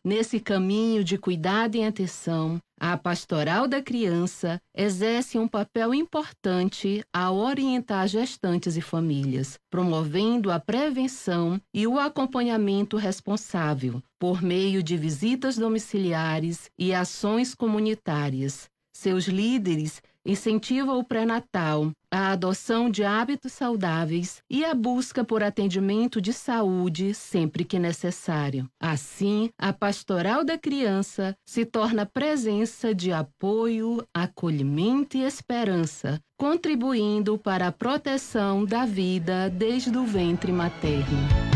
Nesse caminho de cuidado e atenção, a Pastoral da Criança exerce um papel importante ao orientar gestantes e famílias, promovendo a prevenção e o acompanhamento responsável, por meio de visitas domiciliares e ações comunitárias. Seus líderes incentivam o pré-natal, a adoção de hábitos saudáveis e a busca por atendimento de saúde sempre que necessário. Assim, a Pastoral da Criança se torna presença de apoio, acolhimento e esperança, contribuindo para a proteção da vida desde o ventre materno.